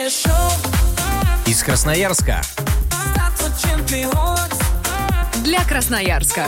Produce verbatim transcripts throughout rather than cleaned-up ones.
Из Красноярска. Для Красноярска.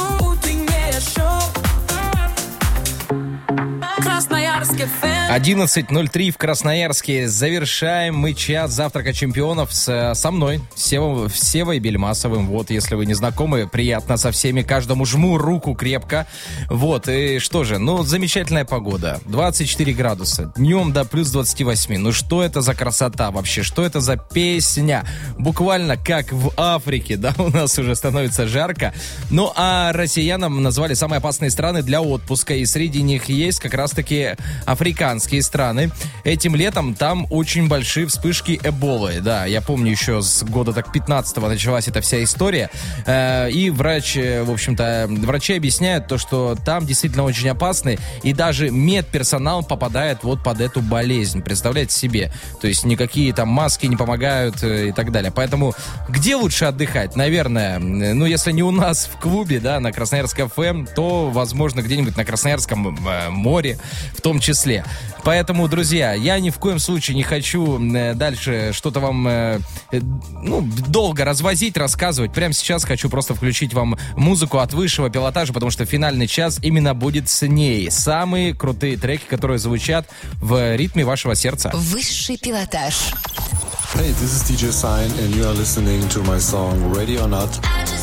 одиннадцать ноль три в Красноярске. Завершаем мы час завтрака чемпионов с, со мной, Сева, Севой Бельмасовым. Вот, если вы не знакомы, приятно со всеми. Каждому жму руку крепко. Вот, и что же, ну, замечательная погода. двадцать четыре градуса. Днем до плюс двадцать восемь. Ну, что это за красота вообще? Что это за песня? Буквально как в Африке, да, у нас уже становится жарко. Ну, а россиянам назвали самые опасные страны для отпуска. И среди них есть как раз-таки африканские страны. Этим летом там очень большие вспышки эболы. Да, я помню, еще с года так пятнадцатого началась эта вся история. И врач, в общем-то, врачи объясняют то, что там действительно очень опасны. И даже медперсонал попадает вот под эту болезнь. Представляете себе? То есть никакие там маски не помогают и так далее. Поэтому где лучше отдыхать? Наверное, ну, если не у нас в клубе, да, на Красноярск эф эм, то, возможно, где-нибудь на Красноярском море в том числе. Поэтому, друзья, я ни в коем случае не хочу дальше что-то вам ну, долго развозить, рассказывать. Прямо сейчас хочу просто включить вам музыку от высшего пилотажа, потому что финальный час именно будет с ней. Самые крутые треки, которые звучат в ритме вашего сердца. Высший пилотаж. Hey, this is ди джей Sign, and you are listening to my song Ready or Not.